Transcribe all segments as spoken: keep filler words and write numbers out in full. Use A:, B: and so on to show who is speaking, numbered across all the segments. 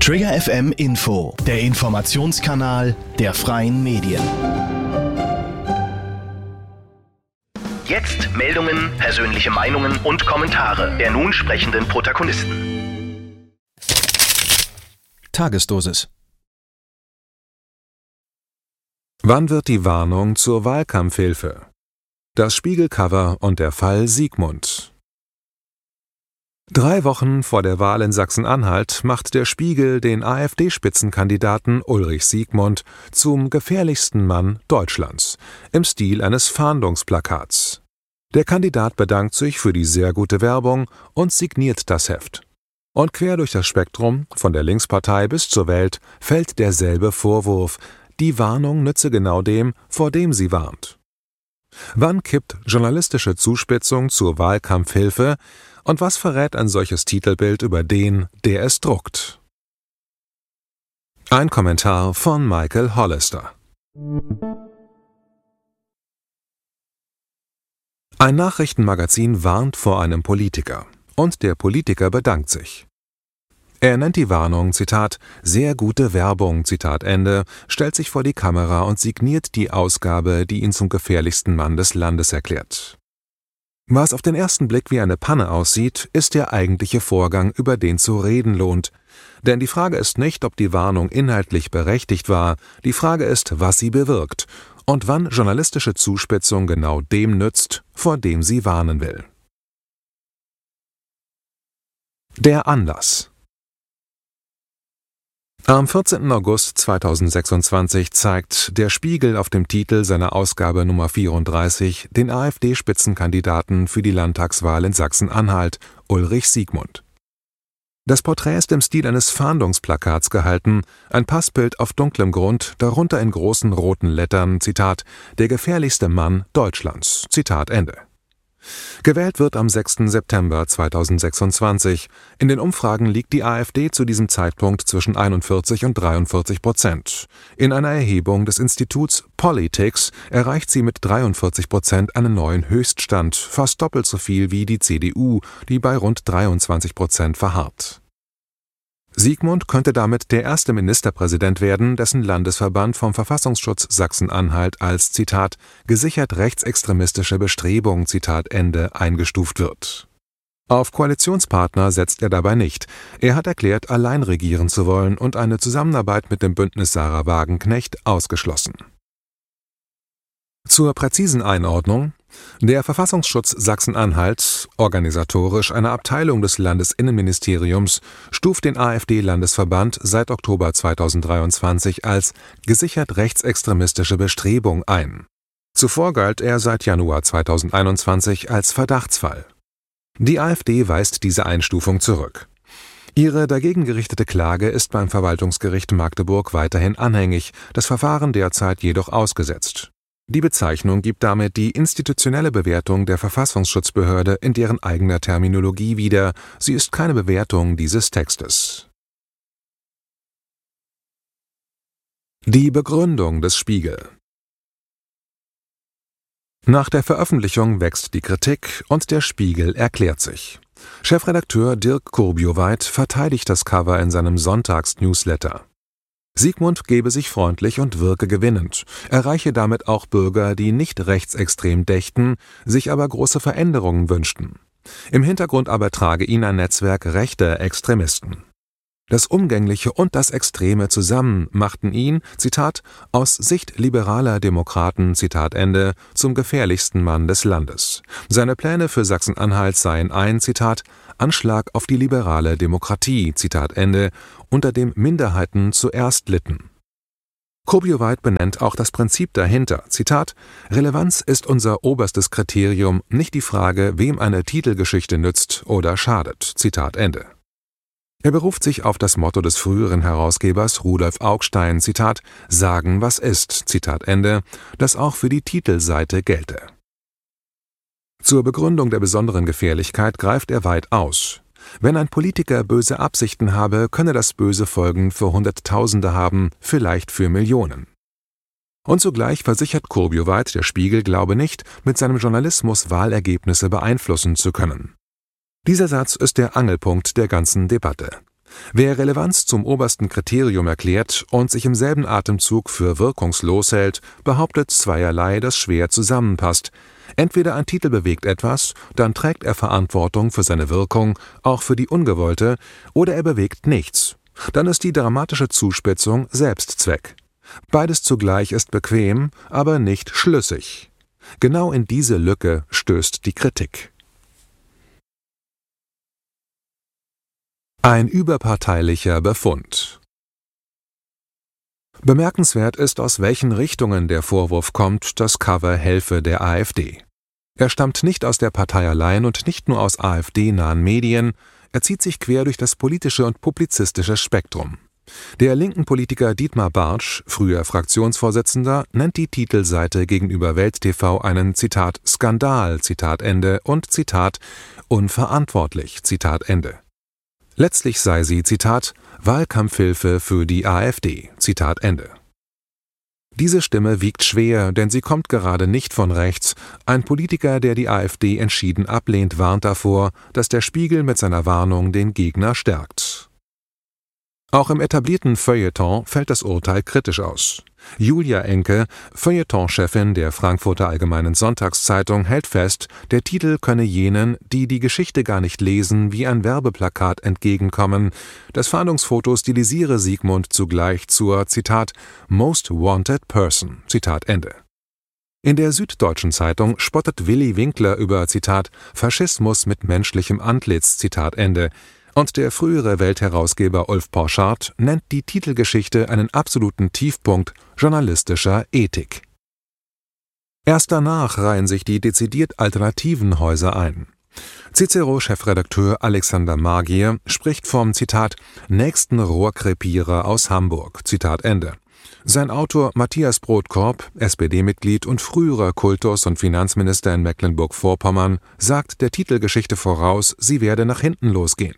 A: Trigger F M Info, der Informationskanal der freien Medien. Jetzt Meldungen, persönliche Meinungen und Kommentare der nun sprechenden Protagonisten.
B: Tagesdosis.
C: Wann wird die Warnung zur Wahlkampfhilfe? Das Spiegelcover und der Fall Sigmund. Drei Wochen vor der Wahl in Sachsen-Anhalt macht der Spiegel den AfD-Spitzenkandidaten Ulrich Sigmund zum gefährlichsten Mann Deutschlands im Stil eines Fahndungsplakats. Der Kandidat bedankt sich für die sehr gute Werbung und signiert das Heft. Und quer durch das Spektrum, von der Linkspartei bis zur Welt, fällt derselbe Vorwurf: Die Warnung nütze genau dem, vor dem sie warnt. Wann kippt journalistische Zuspitzung zur Wahlkampfhilfe? Und was verrät ein solches Titelbild über den, der es druckt? Ein Kommentar von Michael Hollister. Ein Nachrichtenmagazin warnt vor einem Politiker, und der Politiker bedankt sich. Er nennt die Warnung, Zitat, sehr gute Werbung, Zitat Ende, stellt sich vor die Kamera und signiert die Ausgabe, die ihn zum gefährlichsten Mann des Landes erklärt. Was auf den ersten Blick wie eine Panne aussieht, ist der eigentliche Vorgang, über den zu reden lohnt. Denn die Frage ist nicht, ob die Warnung inhaltlich berechtigt war, die Frage ist, was sie bewirkt und wann journalistische Zuspitzung genau dem nützt, vor dem sie warnen will. Der Anlass. Am vierzehnten August zweitausendsechsundzwanzig zeigt der Spiegel auf dem Titel seiner Ausgabe Nummer vierunddreißig den AfD-Spitzenkandidaten für die Landtagswahl in Sachsen-Anhalt, Ulrich Sigmund. Das Porträt ist im Stil eines Fahndungsplakats gehalten, ein Passbild auf dunklem Grund, darunter in großen roten Lettern, Zitat, der gefährlichste Mann Deutschlands, Zitat Ende. Gewählt wird am sechsten September zweitausendsechsundzwanzig. In den Umfragen liegt die AfD zu diesem Zeitpunkt zwischen einundvierzig und dreiundvierzig Prozent. In einer Erhebung des Instituts Politics erreicht sie mit dreiundvierzig Prozent einen neuen Höchststand, fast doppelt so viel wie die C D U, die bei rund dreiundzwanzig Prozent verharrt. Sigmund könnte damit der erste Ministerpräsident werden, dessen Landesverband vom Verfassungsschutz Sachsen-Anhalt als, Zitat, gesichert rechtsextremistische Bestrebung, Zitat Ende, eingestuft wird. Auf Koalitionspartner setzt er dabei nicht. Er hat erklärt, allein regieren zu wollen und eine Zusammenarbeit mit dem Bündnis Sarah Wagenknecht ausgeschlossen. Zur präzisen Einordnung: Der Verfassungsschutz Sachsen-Anhalt, organisatorisch eine Abteilung des Landesinnenministeriums, stuft den AfD-Landesverband seit Oktober zweitausenddreiundzwanzig als gesichert rechtsextremistische Bestrebung ein. Zuvor galt er seit Januar zweitausendeinundzwanzig als Verdachtsfall. Die AfD weist diese Einstufung zurück. Ihre dagegen gerichtete Klage ist beim Verwaltungsgericht Magdeburg weiterhin anhängig, das Verfahren derzeit jedoch ausgesetzt. Die Bezeichnung gibt damit die institutionelle Bewertung der Verfassungsschutzbehörde in deren eigener Terminologie wieder. Sie ist keine Bewertung dieses Textes. Die Begründung des Spiegel. Nach der Veröffentlichung wächst die Kritik und der Spiegel erklärt sich. Chefredakteur Dirk Kurbjuweit verteidigt das Cover in seinem Sonntags-Newsletter. Sigmund gebe sich freundlich und wirke gewinnend, erreiche damit auch Bürger, die nicht rechtsextrem dächten, sich aber große Veränderungen wünschten. Im Hintergrund aber trage ihn ein Netzwerk rechter Extremisten. Das Umgängliche und das Extreme zusammen machten ihn, Zitat, aus Sicht liberaler Demokraten, Zitat Ende, zum gefährlichsten Mann des Landes. Seine Pläne für Sachsen-Anhalt seien ein, Zitat, Anschlag auf die liberale Demokratie, Zitat Ende, unter dem Minderheiten zuerst litten. Kurbjuweit benennt auch das Prinzip dahinter, Zitat, Relevanz ist unser oberstes Kriterium, nicht die Frage, wem eine Titelgeschichte nützt oder schadet, Zitat Ende. Er beruft sich auf das Motto des früheren Herausgebers Rudolf Augstein, Zitat, sagen was ist, Zitat Ende, das auch für die Titelseite gelte. Zur Begründung der besonderen Gefährlichkeit greift er weit aus. Wenn ein Politiker böse Absichten habe, könne das böse Folgen für Hunderttausende haben, vielleicht für Millionen. Und zugleich versichert Kurbjuweit, der Spiegel glaube nicht, mit seinem Journalismus Wahlergebnisse beeinflussen zu können. Dieser Satz ist der Angelpunkt der ganzen Debatte. Wer Relevanz zum obersten Kriterium erklärt und sich im selben Atemzug für wirkungslos hält, behauptet zweierlei, das schwer zusammenpasst. Entweder ein Titel bewegt etwas, dann trägt er Verantwortung für seine Wirkung, auch für die ungewollte, oder er bewegt nichts. Dann ist die dramatische Zuspitzung Selbstzweck. Beides zugleich ist bequem, aber nicht schlüssig. Genau in diese Lücke stößt die Kritik. Ein überparteilicher Befund. Bemerkenswert ist, aus welchen Richtungen der Vorwurf kommt, das Cover helfe der AfD. Er stammt nicht aus der Partei allein und nicht nur aus AfD-nahen Medien, er zieht sich quer durch das politische und publizistische Spektrum. Der linken Politiker Dietmar Bartsch, früher Fraktionsvorsitzender, nennt die Titelseite gegenüber Welt T V einen Zitat Skandal, Zitat Ende und Zitat unverantwortlich, Zitat Ende. Letztlich sei sie, Zitat, Wahlkampfhilfe für die AfD, Zitat Ende. Diese Stimme wiegt schwer, denn sie kommt gerade nicht von rechts. Ein Politiker, der die AfD entschieden ablehnt, warnt davor, dass der Spiegel mit seiner Warnung den Gegner stärkt. Auch im etablierten Feuilleton fällt das Urteil kritisch aus. Julia Enke, Feuilleton-Chefin der Frankfurter Allgemeinen Sonntagszeitung, hält fest, der Titel könne jenen, die die Geschichte gar nicht lesen, wie ein Werbeplakat entgegenkommen. Das Fahndungsfoto stilisiere Sigmund zugleich zur, Zitat, Most Wanted Person, Zitat Ende. In der Süddeutschen Zeitung spottet Willi Winkler über, Zitat, Faschismus mit menschlichem Antlitz, Zitat Ende. Und der frühere Weltherausgeber Ulf Borchardt nennt die Titelgeschichte einen absoluten Tiefpunkt journalistischer Ethik. Erst danach reihen sich die dezidiert alternativen Häuser ein. Cicero-Chefredakteur Alexander Magier spricht vom, Zitat, nächsten Rohrkrepierer aus Hamburg, Zitat Ende. Sein Autor Matthias Brotkorb, S P D-Mitglied und früherer Kultus- und Finanzminister in Mecklenburg-Vorpommern, sagt der Titelgeschichte voraus, sie werde nach hinten losgehen.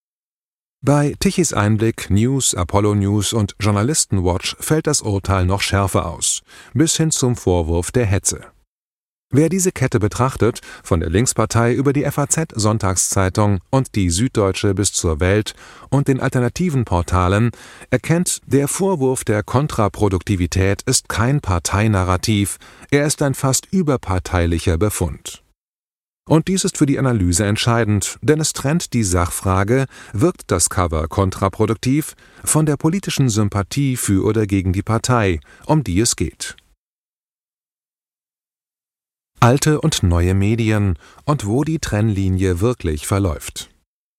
C: Bei Tichys Einblick, News, Apollo News und Journalistenwatch fällt das Urteil noch schärfer aus, bis hin zum Vorwurf der Hetze. Wer diese Kette betrachtet, von der Linkspartei über die F A Z-Sonntagszeitung und die Süddeutsche bis zur Welt und den alternativen Portalen, erkennt, der Vorwurf der Kontraproduktivität ist kein Parteinarrativ, er ist ein fast überparteilicher Befund. Und dies ist für die Analyse entscheidend, denn es trennt die Sachfrage, wirkt das Cover kontraproduktiv, von der politischen Sympathie für oder gegen die Partei, um die es geht. Alte und neue Medien und wo die Trennlinie wirklich verläuft.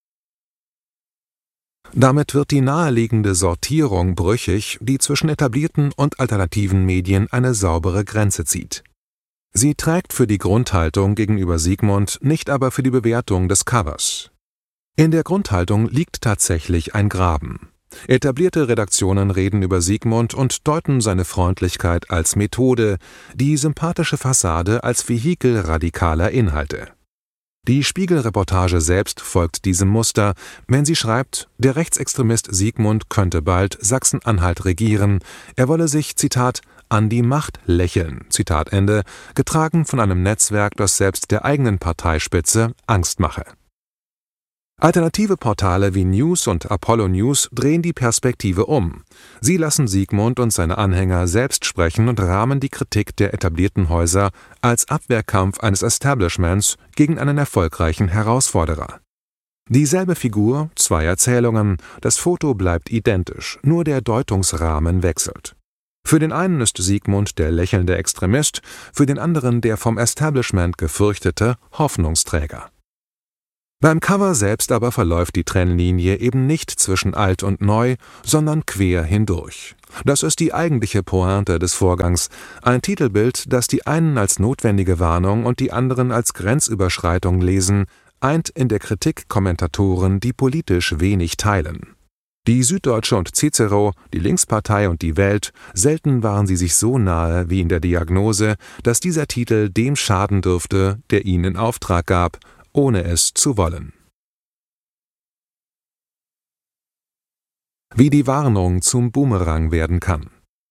C: Damit wird die naheliegende Sortierung brüchig, die zwischen etablierten und alternativen Medien eine saubere Grenze zieht. Sie trägt für die Grundhaltung gegenüber Sigmund, nicht aber für die Bewertung des Covers. In der Grundhaltung liegt tatsächlich ein Graben. Etablierte Redaktionen reden über Sigmund und deuten seine Freundlichkeit als Methode, die sympathische Fassade als Vehikel radikaler Inhalte. Die Spiegel-Reportage selbst folgt diesem Muster, wenn sie schreibt, der Rechtsextremist Sigmund könnte bald Sachsen-Anhalt regieren, er wolle sich, Zitat, an die Macht lächeln, Zitat Ende, getragen von einem Netzwerk, das selbst der eigenen Parteispitze Angst mache. Alternative Portale wie News und Apollo News drehen die Perspektive um. Sie lassen Sigmund und seine Anhänger selbst sprechen und rahmen die Kritik der etablierten Häuser als Abwehrkampf eines Establishments gegen einen erfolgreichen Herausforderer. Dieselbe Figur, zwei Erzählungen, das Foto bleibt identisch, nur der Deutungsrahmen wechselt. Für den einen ist Sigmund der lächelnde Extremist, für den anderen der vom Establishment gefürchtete Hoffnungsträger. Beim Cover selbst aber verläuft die Trennlinie eben nicht zwischen alt und neu, sondern quer hindurch. Das ist die eigentliche Pointe des Vorgangs, ein Titelbild, das die einen als notwendige Warnung und die anderen als Grenzüberschreitung lesen, eint in der Kritik Kommentatoren, die politisch wenig teilen. Die Süddeutsche und Cicero, die Linkspartei und die Welt, selten waren sie sich so nahe wie in der Diagnose, dass dieser Titel dem schaden dürfte, der ihn in Auftrag gab, ohne es zu wollen. Wie die Warnung zum Boomerang werden kann.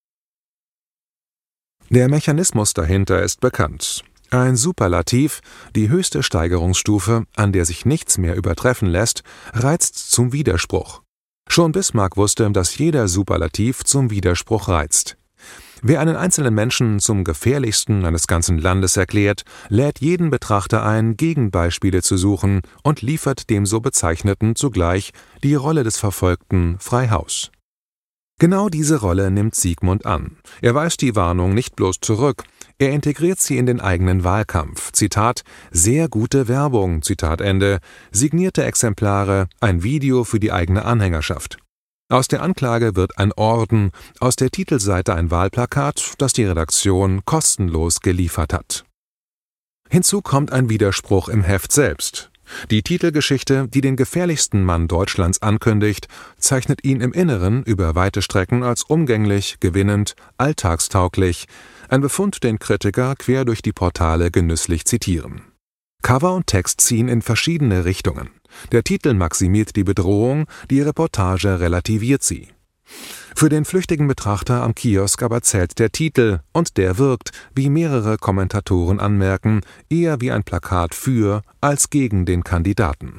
C: Der Mechanismus dahinter ist bekannt. Ein Superlativ, die höchste Steigerungsstufe, an der sich nichts mehr übertreffen lässt, reizt zum Widerspruch. Schon Bismarck wusste, dass jeder Superlativ zum Widerspruch reizt. Wer einen einzelnen Menschen zum gefährlichsten eines ganzen Landes erklärt, lädt jeden Betrachter ein, Gegenbeispiele zu suchen und liefert dem so Bezeichneten zugleich die Rolle des Verfolgten frei Haus. Genau diese Rolle nimmt Sigmund an. Er weist die Warnung nicht bloß zurück, er integriert sie in den eigenen Wahlkampf. Zitat: »Sehr gute Werbung«, Zitat Ende, signierte Exemplare, ein Video für die eigene Anhängerschaft. Aus der Anklage wird ein Orden, aus der Titelseite ein Wahlplakat, das die Redaktion kostenlos geliefert hat. Hinzu kommt ein Widerspruch im Heft selbst. Die Titelgeschichte, die den gefährlichsten Mann Deutschlands ankündigt, zeichnet ihn im Inneren über weite Strecken als umgänglich, gewinnend, alltagstauglich, ein Befund, den Kritiker quer durch die Portale genüsslich zitieren. Cover und Text ziehen in verschiedene Richtungen. Der Titel maximiert die Bedrohung, die Reportage relativiert sie. Für den flüchtigen Betrachter am Kiosk aber zählt der Titel, und der wirkt, wie mehrere Kommentatoren anmerken, eher wie ein Plakat für als gegen den Kandidaten.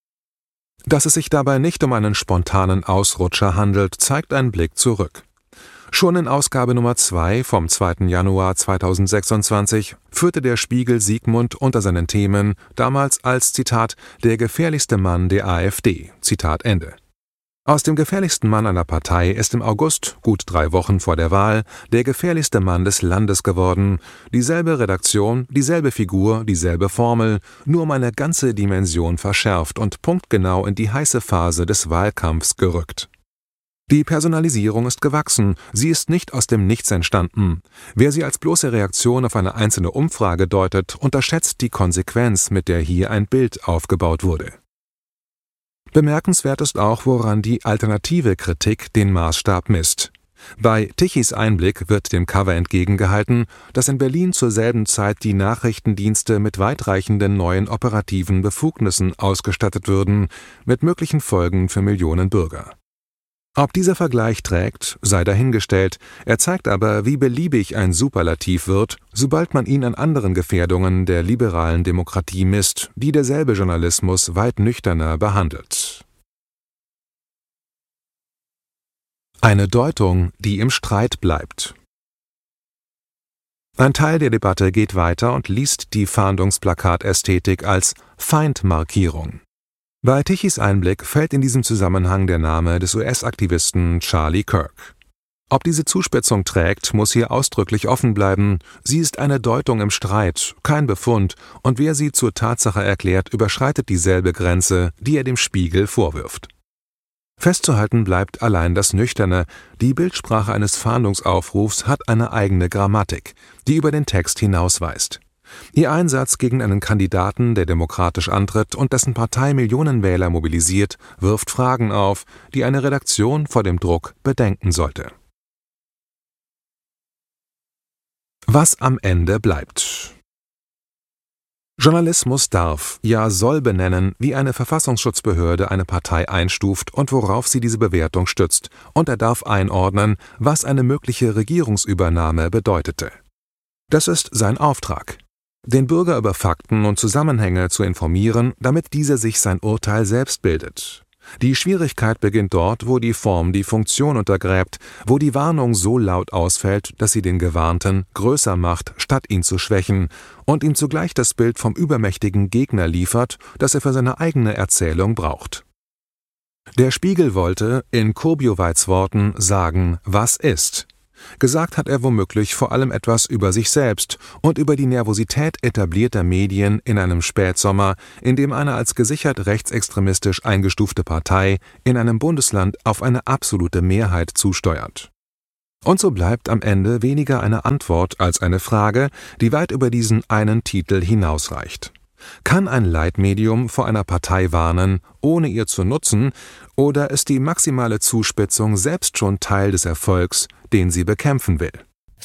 C: Dass es sich dabei nicht um einen spontanen Ausrutscher handelt, zeigt ein Blick zurück. Schon in Ausgabe Nummer zwei vom zweiten Januar zweitausendsechsundzwanzig führte der Spiegel Sigmund unter seinen Themen damals als, Zitat, »der gefährlichste Mann der AfD«, Zitat Ende. Aus dem gefährlichsten Mann einer Partei ist im August, gut drei Wochen vor der Wahl, der gefährlichste Mann des Landes geworden. Dieselbe Redaktion, dieselbe Figur, dieselbe Formel, nur um eine ganze Dimension verschärft und punktgenau in die heiße Phase des Wahlkampfs gerückt. Die Personalisierung ist gewachsen, sie ist nicht aus dem Nichts entstanden. Wer sie als bloße Reaktion auf eine einzelne Umfrage deutet, unterschätzt die Konsequenz, mit der hier ein Bild aufgebaut wurde. Bemerkenswert ist auch, woran die alternative Kritik den Maßstab misst. Bei Tichys Einblick wird dem Cover entgegengehalten, dass in Berlin zur selben Zeit die Nachrichtendienste mit weitreichenden neuen operativen Befugnissen ausgestattet würden, mit möglichen Folgen für Millionen Bürger. Ob dieser Vergleich trägt, sei dahingestellt, er zeigt aber, wie beliebig ein Superlativ wird, sobald man ihn an anderen Gefährdungen der liberalen Demokratie misst, die derselbe Journalismus weit nüchterner behandelt. Eine Deutung, die im Streit bleibt. Ein Teil der Debatte geht weiter und liest die Fahndungsplakatästhetik als Feindmarkierung. Bei Tichys Einblick fällt in diesem Zusammenhang der Name des U S-Aktivisten Charlie Kirk. Ob diese Zuspitzung trägt, muss hier ausdrücklich offen bleiben. Sie ist eine Deutung im Streit, kein Befund, und wer sie zur Tatsache erklärt, überschreitet dieselbe Grenze, die er dem Spiegel vorwirft. Festzuhalten bleibt allein das Nüchterne, die Bildsprache eines Fahndungsaufrufs hat eine eigene Grammatik, die über den Text hinausweist. Ihr Einsatz gegen einen Kandidaten, der demokratisch antritt und dessen Partei Millionen Wähler mobilisiert, wirft Fragen auf, die eine Redaktion vor dem Druck bedenken sollte. Was am Ende bleibt. Journalismus darf, ja soll benennen, wie eine Verfassungsschutzbehörde eine Partei einstuft und worauf sie diese Bewertung stützt, und er darf einordnen, was eine mögliche Regierungsübernahme bedeutete. Das ist sein Auftrag. Den Bürger über Fakten und Zusammenhänge zu informieren, damit dieser sich sein Urteil selbst bildet. Die Schwierigkeit beginnt dort, wo die Form die Funktion untergräbt, wo die Warnung so laut ausfällt, dass sie den Gewarnten größer macht, statt ihn zu schwächen, und ihm zugleich das Bild vom übermächtigen Gegner liefert, das er für seine eigene Erzählung braucht. Der Spiegel wollte, in Kurbjuweits Worten, sagen, was ist. Gesagt hat er womöglich vor allem etwas über sich selbst und über die Nervosität etablierter Medien in einem Spätsommer, in dem eine als gesichert rechtsextremistisch eingestufte Partei in einem Bundesland auf eine absolute Mehrheit zusteuert. Und so bleibt am Ende weniger eine Antwort als eine Frage, die weit über diesen einen Titel hinausreicht. Kann ein Leitmedium vor einer Partei warnen, ohne ihr zu nutzen, oder ist die maximale Zuspitzung selbst schon Teil des Erfolgs, den sie bekämpfen will?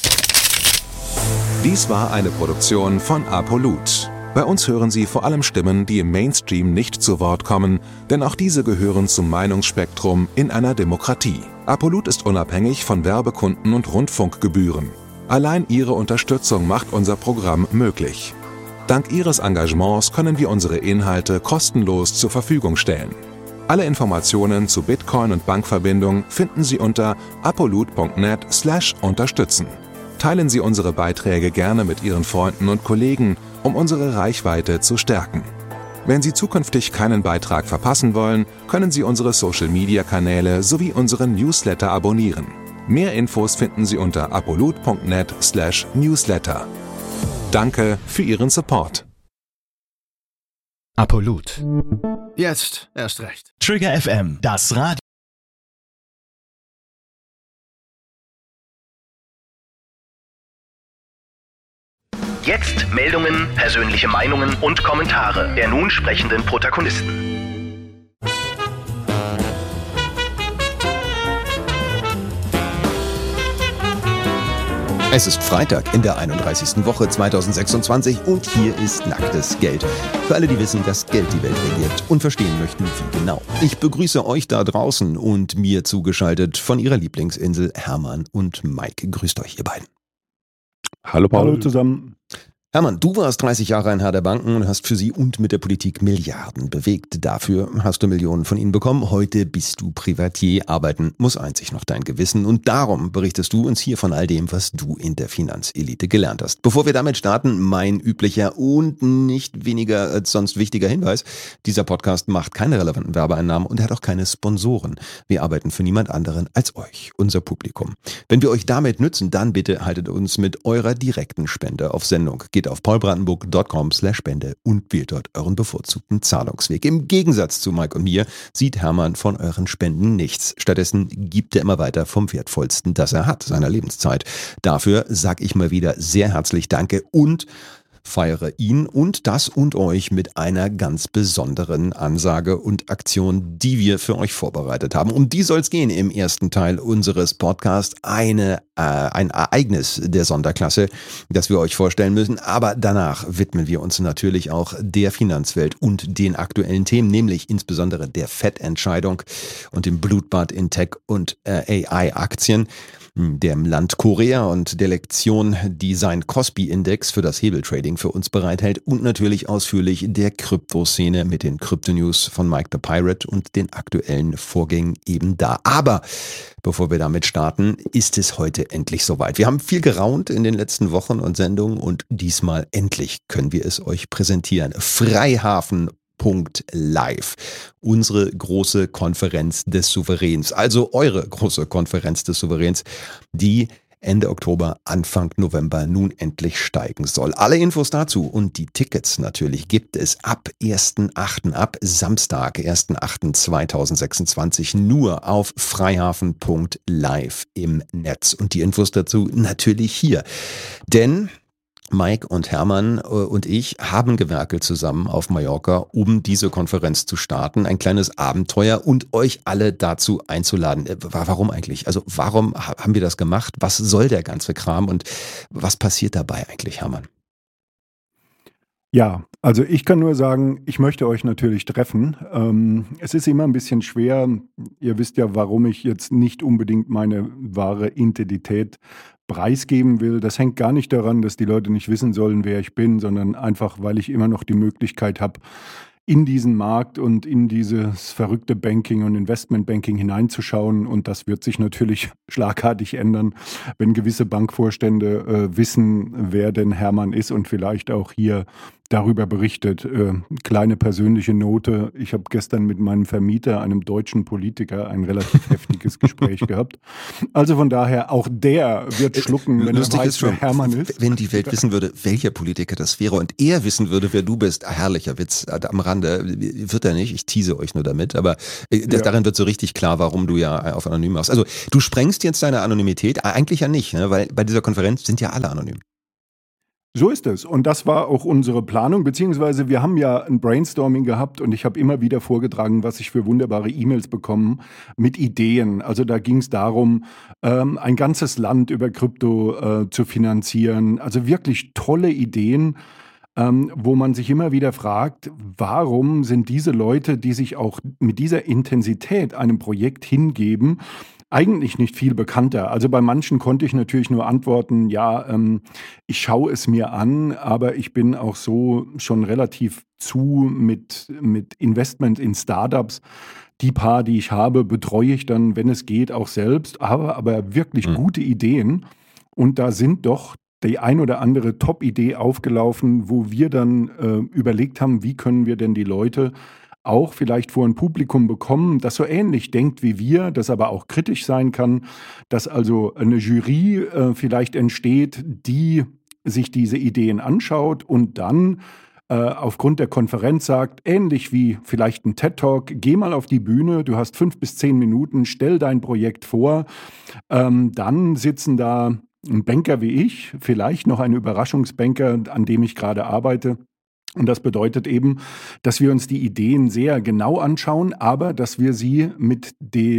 C: Dies war eine Produktion von Apolut. Bei uns hören Sie vor allem Stimmen, die im Mainstream nicht zu Wort kommen, denn auch diese gehören zum Meinungsspektrum in einer Demokratie. Apolut ist unabhängig von Werbekunden und Rundfunkgebühren. Allein Ihre Unterstützung macht unser Programm möglich. Dank Ihres Engagements können wir unsere Inhalte kostenlos zur Verfügung stellen. Alle Informationen zu Bitcoin und Bankverbindung finden Sie unter apollut.net slash unterstützen. Teilen Sie unsere Beiträge gerne mit Ihren Freunden und Kollegen, um unsere Reichweite zu stärken. Wenn Sie zukünftig keinen Beitrag verpassen wollen, können Sie unsere Social-Media-Kanäle sowie unseren Newsletter abonnieren. Mehr Infos finden Sie unter apollut.net slash newsletter. Danke für Ihren Support.
B: Apollut.
D: Jetzt erst recht.
B: Trigger F M, das Radio.
A: Jetzt Meldungen, persönliche Meinungen und Kommentare der nun sprechenden Protagonisten.
D: Es ist Freitag in der einunddreißigsten Woche zweitausendsechsundzwanzig und hier ist nacktes Geld. Für alle, die wissen, dass Geld die Welt regiert und verstehen möchten, wie genau. Ich begrüße euch da draußen und mir zugeschaltet von ihrer Lieblingsinsel Hermann und Mike. Grüßt euch, ihr beiden.
E: Hallo Paul.
F: Hallo zusammen.
D: Hermann, du warst dreißig Jahre ein Herr der Banken und hast für sie und mit der Politik Milliarden bewegt. Dafür hast du Millionen von ihnen bekommen. Heute bist du Privatier. Arbeiten muss einzig noch dein Gewissen. Und darum berichtest du uns hier von all dem, was du in der Finanzelite gelernt hast. Bevor wir damit starten, mein üblicher und nicht weniger als sonst wichtiger Hinweis. Dieser Podcast macht keine relevanten Werbeeinnahmen und er hat auch keine Sponsoren. Wir arbeiten für niemand anderen als euch, unser Publikum. Wenn wir euch damit nützen, dann bitte haltet uns mit eurer direkten Spende auf Sendung. Geht auf paulbrandenburg punkt com slash spende und wählt dort euren bevorzugten Zahlungsweg. Im Gegensatz zu Mike und mir sieht Hermann von euren Spenden nichts. Stattdessen gibt er immer weiter vom Wertvollsten, das er hat, seiner Lebenszeit. Dafür sage ich mal wieder sehr herzlich Danke und feiere ihn und das und euch mit einer ganz besonderen Ansage und Aktion, die wir für euch vorbereitet haben. Um die soll es gehen im ersten Teil unseres Podcasts. Eine, äh, ein Ereignis der Sonderklasse, das wir euch vorstellen müssen. Aber danach widmen wir uns natürlich auch der Finanzwelt und den aktuellen Themen, nämlich insbesondere der Fettentscheidung und dem Blutbad in Tech- und äh, A I-Aktien. Dem Land Korea und der Lektion, die sein Kospi-Index für das Hebeltrading für uns bereithält und natürlich ausführlich der Kryptoszene mit den Krypto-News von Mike the Pirate und den aktuellen Vorgängen eben da. Aber bevor wir damit starten, ist es heute endlich soweit. Wir haben viel geraunt in den letzten Wochen und Sendungen und diesmal endlich können wir es euch präsentieren. Freihafen Punkt live. Unsere große Konferenz des Souveräns, also eure große Konferenz des Souveräns, die Ende Oktober, Anfang November nun endlich steigen soll. Alle Infos dazu und die Tickets natürlich gibt es ab ersten achten ab Samstag, ersten achten zweitausendsechsundzwanzig nur auf freihafen Punkt live im Netz. Und die Infos dazu natürlich hier. Denn Mike und Hermann und ich haben gewerkelt zusammen auf Mallorca, um diese Konferenz zu starten. Ein kleines Abenteuer und euch alle dazu einzuladen. Warum eigentlich? Also warum haben wir das gemacht? Was soll der ganze Kram und was passiert dabei eigentlich, Hermann?
F: Ja, also ich kann nur sagen, ich möchte euch natürlich treffen. Ähm, es ist immer ein bisschen schwer. Ihr wisst ja, warum ich jetzt nicht unbedingt meine wahre Identität preisgeben will. Das hängt gar nicht daran, dass die Leute nicht wissen sollen, wer ich bin, sondern einfach, weil ich immer noch die Möglichkeit habe, in diesen Markt und in dieses verrückte Banking und Investmentbanking hineinzuschauen. Und das wird sich natürlich schlagartig ändern, wenn gewisse Bankvorstände äh, wissen, wer denn Hermann ist und vielleicht auch hier darüber berichtet. Äh, kleine persönliche Note. Ich habe gestern mit meinem Vermieter, einem deutschen Politiker, ein relativ heftiges Gespräch gehabt. Also von daher, auch der wird schlucken, wenn
D: Lustig
F: er weiß,
D: ist schon,
F: wer Hermann ist.
D: Wenn die Welt wissen würde, welcher Politiker das wäre und er wissen würde, wer du bist, herrlicher Witz am Rande, wird er nicht, ich tease euch nur damit, aber das,
F: Ja.
D: darin wird so richtig klar, warum du ja auf anonym machst. Also du sprengst jetzt deine Anonymität, eigentlich ja nicht, ne? Weil bei dieser Konferenz sind ja alle anonym.
F: So ist es. Und das war auch unsere Planung, beziehungsweise wir haben ja ein Brainstorming gehabt und ich habe immer wieder vorgetragen, was ich für wunderbare E-Mails bekomme mit Ideen. Also da ging es darum, ähm, ein ganzes Land über Krypto äh, zu finanzieren. Also wirklich tolle Ideen, ähm, wo man sich immer wieder fragt, warum sind diese Leute, die sich auch mit dieser Intensität einem Projekt hingeben, eigentlich nicht viel bekannter. Also bei manchen konnte ich natürlich nur antworten, ja, ähm, ich schaue es mir an, aber ich bin auch so schon relativ zu mit, mit Investment in Startups, Die paar, die ich habe, betreue ich dann, wenn es geht, auch selbst. Aber, aber wirklich
D: Mhm.
F: gute Ideen. Und da sind doch die ein oder andere Top-Idee aufgelaufen, wo wir dann äh, überlegt haben, wie können wir denn die Leute auch vielleicht vor ein Publikum bekommen, das so ähnlich denkt wie wir, das aber auch kritisch sein kann, dass also eine Jury äh, vielleicht entsteht, die sich diese Ideen anschaut und dann äh, aufgrund der Konferenz sagt, ähnlich wie vielleicht ein TED-Talk, geh mal auf die Bühne, du hast fünf bis zehn Minuten, stell dein Projekt vor, ähm, dann sitzen da ein Banker wie ich, vielleicht noch ein Überraschungsbanker, an dem ich gerade arbeite. Und das bedeutet eben, dass wir uns die Ideen sehr genau anschauen, aber dass wir sie mit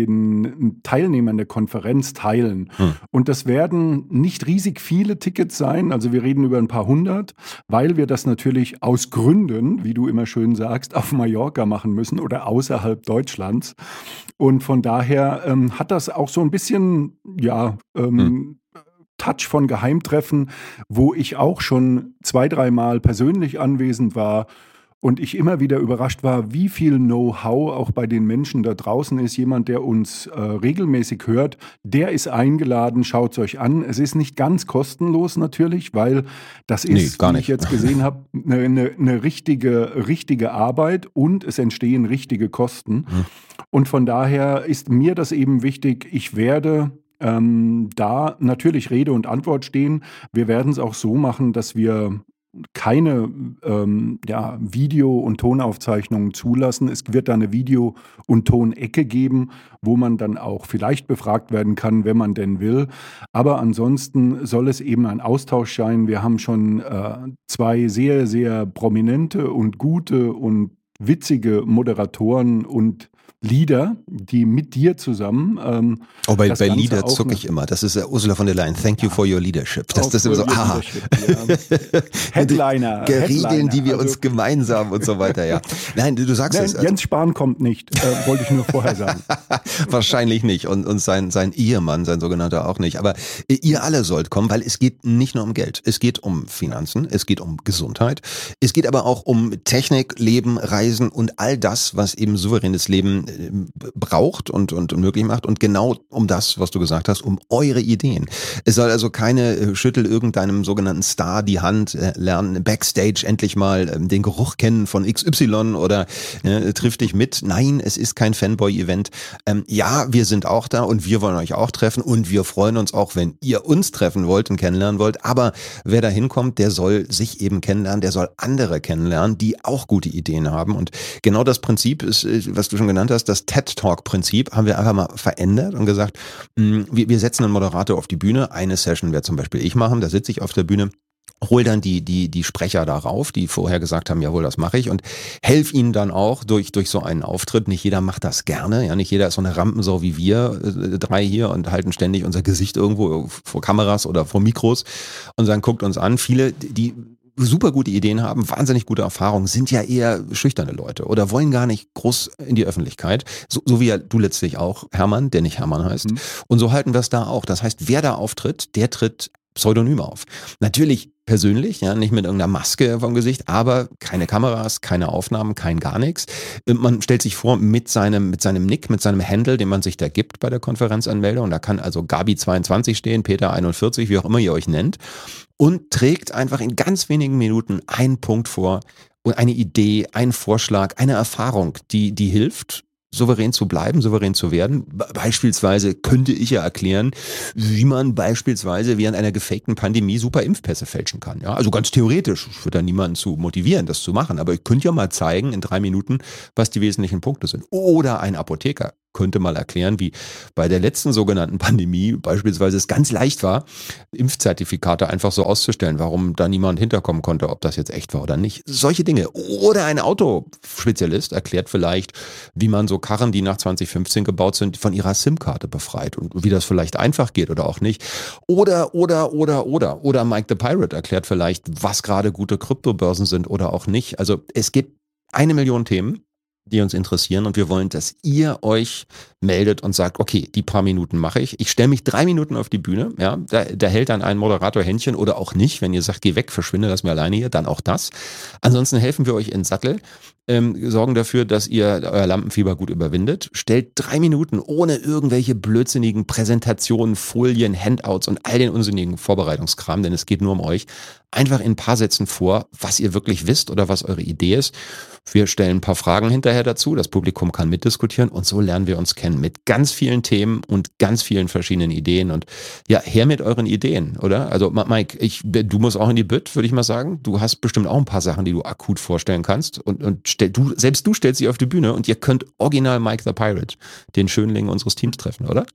F: den Teilnehmern der Konferenz teilen.
D: Hm.
F: Und das werden nicht riesig viele Tickets sein, also wir reden über ein paar hundert, weil wir das natürlich aus Gründen, wie du immer schön sagst, auf Mallorca machen müssen oder außerhalb Deutschlands. Und von daher ähm, hat das auch so ein bisschen, ja, ähm,
D: Hm.
F: Touch von Geheimtreffen, wo ich auch schon zwei, dreimal persönlich anwesend war und ich immer wieder überrascht war, wie viel Know-how auch bei den Menschen da draußen ist. Jemand, der uns äh, regelmäßig hört, der ist eingeladen, schaut es euch an. Es ist nicht ganz kostenlos natürlich, weil das ist,
D: Nee, gar
F: wie
D: nicht.
F: ich jetzt gesehen habe, eine, eine, eine richtige, richtige Arbeit und es entstehen richtige Kosten.
D: Hm.
F: Und von daher ist mir das eben wichtig, ich werde Ähm, da natürlich Rede und Antwort stehen. Wir werden es auch so machen, dass wir keine ähm, ja, Video- und Tonaufzeichnungen zulassen. Es wird da eine Video- und Tonecke geben, wo man dann auch vielleicht befragt werden kann, wenn man denn will. Aber ansonsten soll es eben ein Austausch sein. Wir haben schon äh, zwei sehr, sehr prominente und gute und witzige Moderatoren und Leader, die mit dir zusammen. Ähm,
D: Oh, bei,
F: das
D: bei
F: Ganze
D: Leader
F: auch
D: zucke
F: noch-
D: ich immer. Das ist äh, Ursula von der Leyen. Thank you for your leadership. Das,
F: Auch
D: das ist immer so,
F: for your
D: aha.
F: leadership, ja. Headliner.
D: Regeln,
F: Headliner,
D: die wir
F: also-
D: uns gemeinsam und so weiter, ja. Nein, du, du sagst
F: Nein,
D: es. Also,
F: Jens Spahn kommt nicht, äh, wollte ich nur vorher sagen.
D: wahrscheinlich nicht. Und, und sein, sein Ehemann, sein sogenannter, auch nicht. Aber äh, ihr alle sollt kommen, weil es geht nicht nur um Geld. Es geht um Finanzen, es geht um Gesundheit. Es geht aber auch um Technik, Leben, Reisen und all das, was eben souveränes Leben äh, braucht und, und, und möglich macht. Und genau um das, was du gesagt hast, um eure Ideen. Es soll also keine äh, schüttel irgendeinem sogenannten Star die Hand, äh, lernen Backstage endlich mal ähm, den Geruch kennen von X Y oder äh, triff dich mit. Nein, es ist kein Fanboy-Event. Ähm, ja, wir sind auch da und wir wollen euch auch treffen und wir freuen uns auch, wenn ihr uns treffen wollt und kennenlernen wollt. Aber wer da hinkommt, der soll sich eben kennenlernen, der soll andere kennenlernen, die auch gute Ideen haben. Und genau das Prinzip ist, was du schon genannt hast, das TED-Talk-Prinzip haben wir einfach mal verändert und gesagt, mh, wir, wir setzen einen Moderator auf die Bühne. Eine Session wird zum Beispiel ich machen, da sitze ich auf der Bühne. Hol dann die, die, die Sprecher darauf, die vorher gesagt haben, jawohl, das mache ich und helf ihnen dann auch durch, durch so einen Auftritt. Nicht jeder macht das gerne, ja, nicht jeder ist so eine Rampensau wie wir äh, drei hier und halten ständig unser Gesicht irgendwo vor Kameras oder vor Mikros und sagen, guckt uns an. Viele, die super gute Ideen haben, wahnsinnig gute Erfahrungen, sind ja eher schüchterne Leute oder wollen gar nicht groß in die Öffentlichkeit. So, so wie ja du letztlich auch, Hermann, der nicht Hermann heißt.
F: Mhm.
D: Und so halten wir es da auch. Das heißt, wer da auftritt, der tritt pseudonym auf. Natürlich persönlich, ja, nicht mit irgendeiner Maske vom Gesicht, aber keine Kameras, keine Aufnahmen, kein gar nichts. Man stellt sich vor mit seinem, mit seinem Nick, mit seinem Handle, den man sich da gibt bei der Konferenzanmeldung. Da kann also Gabi zweiundzwanzig stehen, Peter einundvierzig, wie auch immer ihr euch nennt, und trägt einfach in ganz wenigen Minuten einen Punkt vor und eine Idee, einen Vorschlag, eine Erfahrung, die, die hilft, souverän zu bleiben, souverän zu werden. Be- Beispielsweise könnte ich ja erklären, wie man beispielsweise während einer gefakten Pandemie super Impfpässe fälschen kann. Ja, also ganz theoretisch. Ich würde da niemanden zu motivieren, das zu machen. Aber ich könnte ja mal zeigen in drei Minuten, was die wesentlichen Punkte sind. Oder ein Apotheker könnte mal erklären, wie bei der letzten sogenannten Pandemie beispielsweise es ganz leicht war, Impfzertifikate einfach so auszustellen, warum da niemand hinterkommen konnte, ob das jetzt echt war oder nicht. Solche Dinge. Oder ein Autospezialist erklärt vielleicht, wie man so Karren, die nach zwanzig fünfzehn gebaut sind, von ihrer SIM-Karte befreit und wie das vielleicht einfach geht oder auch nicht. Oder, oder, oder, oder. Oder Mike the Pirate erklärt vielleicht, was gerade gute Kryptobörsen sind oder auch nicht. Also es gibt eine Million Themen, die uns interessieren und wir wollen, dass ihr euch meldet und sagt, okay, die paar Minuten mache ich. Ich stelle mich drei Minuten auf die Bühne, ja, da, da hält dann ein Moderator Händchen oder auch nicht. Wenn ihr sagt, geh weg, verschwinde, lass mir alleine hier, dann auch das. Ansonsten helfen wir euch in den Sattel, ähm, sorgen dafür, dass ihr euer Lampenfieber gut überwindet. Stellt drei Minuten ohne irgendwelche blödsinnigen Präsentationen, Folien, Handouts und all den unsinnigen Vorbereitungskram, denn es geht nur um euch, einfach in ein paar Sätzen vor, was ihr wirklich wisst oder was eure Idee ist. Wir stellen ein paar Fragen hinterher dazu, das Publikum kann mitdiskutieren und so lernen wir uns kennen mit ganz vielen Themen und ganz vielen verschiedenen Ideen und ja, her mit euren Ideen, oder? Also Mike, ich, du musst auch in die Bütt, würde ich mal sagen. Du hast bestimmt auch ein paar Sachen, die du akut vorstellen kannst und, und stell, du, selbst du stellst sie auf die Bühne und ihr könnt original Mike the Pirate, den Schönling unseres Teams treffen, oder?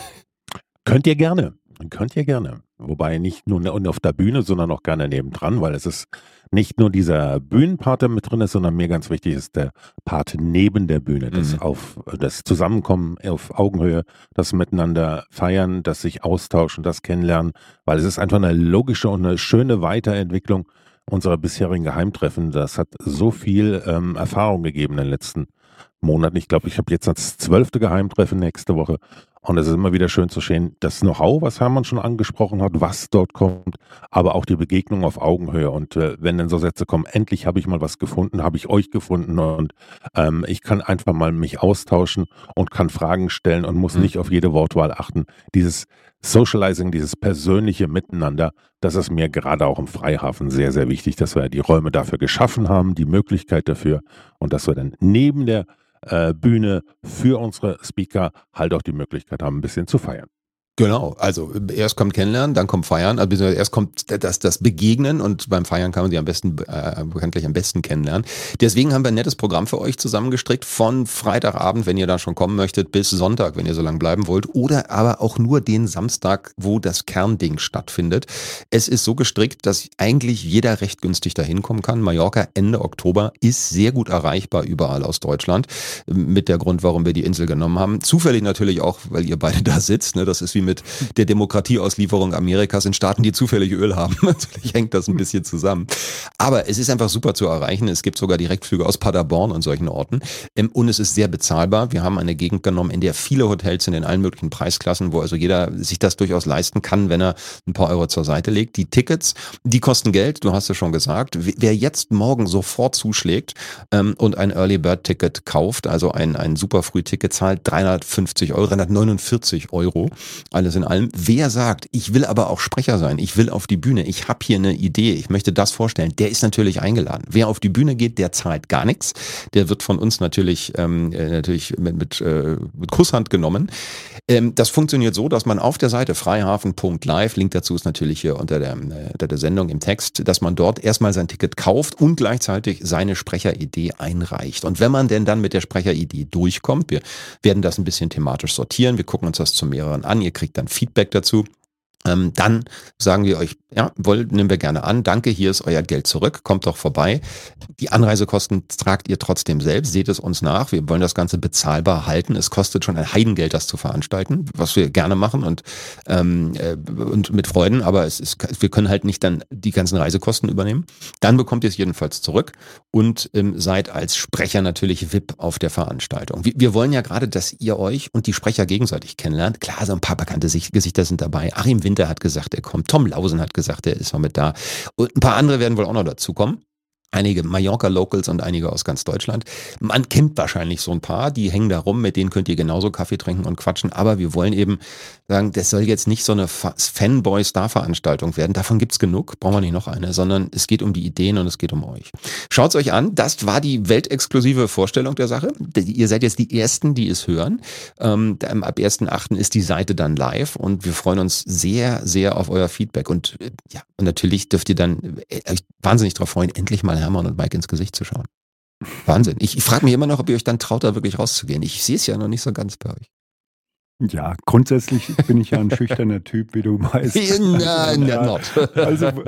E: Könnt ihr gerne. Könnt ihr gerne. Wobei nicht nur auf der Bühne, sondern auch gerne nebendran, weil es ist nicht nur dieser Bühnenpart, der mit drin ist, sondern mir ganz wichtig ist der Part neben der Bühne. Das, mhm. auf, das Zusammenkommen auf Augenhöhe, das Miteinander feiern, das sich austauschen, das Kennenlernen, weil es ist einfach eine logische und eine schöne Weiterentwicklung unserer bisherigen Geheimtreffen. Das hat so viel ähm, Erfahrung gegeben in den letzten Monaten. Ich glaube, ich habe jetzt das zwölfte Geheimtreffen nächste Woche. Und es ist immer wieder schön zu sehen, das Know-how, was Hermann schon angesprochen hat, was dort kommt, aber auch die Begegnung auf Augenhöhe. Und äh, wenn dann so Sätze kommen, endlich habe ich mal was gefunden, habe ich euch gefunden und ähm, ich kann einfach mal mich austauschen und kann Fragen stellen und muss mhm. nicht auf jede Wortwahl achten. Dieses Socializing, dieses persönliche Miteinander, das ist mir gerade auch im Freihafen sehr, sehr wichtig, dass wir die Räume dafür geschaffen haben, die Möglichkeit dafür und dass wir dann neben der Bühne für unsere Speaker halt auch die Möglichkeit haben, ein bisschen zu feiern.
D: Genau, also erst kommt Kennenlernen, dann kommt Feiern, also erst kommt das, das Begegnen und beim Feiern kann man sie am besten, äh, bekanntlich am besten kennenlernen. Deswegen haben wir ein nettes Programm für euch zusammengestrickt von Freitagabend, wenn ihr da schon kommen möchtet, bis Sonntag, wenn ihr so lange bleiben wollt, oder aber auch nur den Samstag, wo das Kernding stattfindet. Es ist so gestrickt, dass eigentlich jeder recht günstig da hinkommen kann. Mallorca Ende Oktober ist sehr gut erreichbar überall aus Deutschland, mit der Grund, warum wir die Insel genommen haben. Zufällig natürlich auch, weil ihr beide da sitzt, ne? Das ist wie mit der Demokratieauslieferung Amerikas in Staaten, die zufällig Öl haben. Natürlich hängt das ein bisschen zusammen. Aber es ist einfach super zu erreichen. Es gibt sogar Direktflüge aus Paderborn und solchen Orten. Und es ist sehr bezahlbar. Wir haben eine Gegend genommen, in der viele Hotels sind in allen möglichen Preisklassen, wo also jeder sich das durchaus leisten kann, wenn er ein paar Euro zur Seite legt. Die Tickets, die kosten Geld, du hast es schon gesagt. Wer jetzt morgen sofort zuschlägt ähm, und ein Early Bird Ticket kauft, also ein, ein super Frühticket, zahlt dreihundertfünfzig Euro, dreihundertneunundvierzig Euro. Alles in allem. Wer sagt, ich will aber auch Sprecher sein, ich will auf die Bühne, ich habe hier eine Idee, ich möchte das vorstellen, der ist natürlich eingeladen. Wer auf die Bühne geht, der zahlt gar nichts. Der wird von uns natürlich ähm, natürlich mit, mit, äh, mit Kusshand genommen. Ähm, das funktioniert so, dass man auf der Seite freihafen punkt live, Link dazu ist natürlich hier unter der, äh, unter der Sendung im Text, dass man dort erstmal sein Ticket kauft und gleichzeitig seine Sprecheridee einreicht. Und wenn man denn dann mit der Sprecheridee durchkommt, wir werden das ein bisschen thematisch sortieren, wir gucken uns das zu mehreren an, ihr kriegt dann Feedback dazu. Ähm, dann sagen wir euch, ja, wollen, nehmen wir gerne an, danke, hier ist euer Geld zurück, kommt doch vorbei. Die Anreisekosten tragt ihr trotzdem selbst, seht es uns nach, wir wollen das Ganze bezahlbar halten, es kostet schon ein Heidengeld, das zu veranstalten, was wir gerne machen und, ähm, äh, und mit Freuden, aber es ist, wir können halt nicht dann die ganzen Reisekosten übernehmen. Dann bekommt ihr es jedenfalls zurück und ähm, seid als Sprecher natürlich V I P auf der Veranstaltung. Wir, wir wollen ja gerade, dass ihr euch und die Sprecher gegenseitig kennenlernt. Klar, so ein paar bekannte Gesichter sind dabei. Achim Winter hat gesagt, er kommt. Tom Lausen hat gesagt, er ist mal mit da. Und ein paar andere werden wohl auch noch dazukommen. Einige Mallorca-Locals und einige aus ganz Deutschland. Man kennt wahrscheinlich so ein paar, die hängen da rum, mit denen könnt ihr genauso Kaffee trinken und quatschen. Aber wir wollen eben sagen, das soll jetzt nicht so eine Fanboy-Star-Veranstaltung werden. Davon gibt's genug, brauchen wir nicht noch eine, sondern es geht um die Ideen und es geht um euch. Schaut's euch an, das war die weltexklusive Vorstellung der Sache. Ihr seid jetzt die Ersten, die es hören. Ähm, ab ersten achten ist die Seite dann live und wir freuen uns sehr, sehr auf euer Feedback. Und äh, ja, und natürlich dürft ihr dann euch wahnsinnig darauf freuen, endlich mal Hermann und Mike ins Gesicht zu schauen. Wahnsinn. Ich, ich frage mich immer noch, ob ihr euch dann traut, da wirklich rauszugehen. Ich sehe es ja noch nicht so ganz bei euch.
F: Ja, grundsätzlich bin ich ja ein schüchterner Typ, wie du weißt.
D: Nein,
F: also,
D: not.
F: Also